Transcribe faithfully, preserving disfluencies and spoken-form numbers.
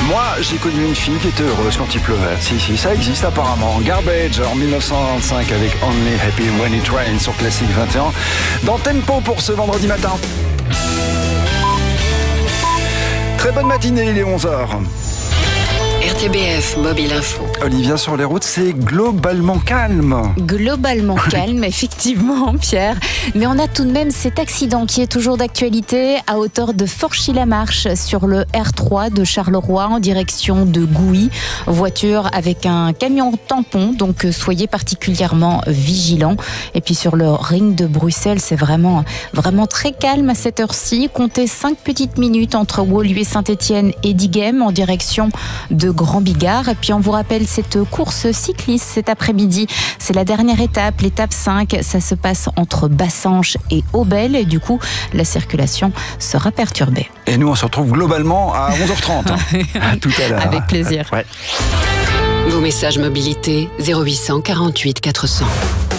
Moi, j'ai connu une fille qui était heureuse quand il pleuvait. Si, si, ça existe apparemment. Garbage en mille neuf cent cinquante-cinq avec Only Happy When It Rains sur Classic vingt et un. Dans Tempo pour ce vendredi matin. Très bonne matinée, il est onze heures. R T B F Mobile Info. Olivia, sur les routes, c'est globalement calme. Globalement calme, effectivement, Pierre. Mais on a tout de même cet accident qui est toujours d'actualité à hauteur de Forchy-la-Marche sur le R trois de Charleroi en direction de Gouy. Voiture avec un camion tampon, donc soyez particulièrement vigilants. Et puis sur le ring de Bruxelles, c'est vraiment, vraiment très calme à cette heure-ci. Comptez cinq petites minutes entre Woluwe Saint-Étienne et Diegem en direction de Grand Bigard. Et puis on vous rappelle cette course cycliste cet après-midi. C'est la dernière étape, l'étape cinq. Ça se passe entre Bassange et Aubel. Et du coup, la circulation sera perturbée. Et nous, on se retrouve globalement à onze heures trente. À tout à l'heure. Avec plaisir. Ouais. Vos messages mobilité zéro huit cent quarante-huit quatre cents.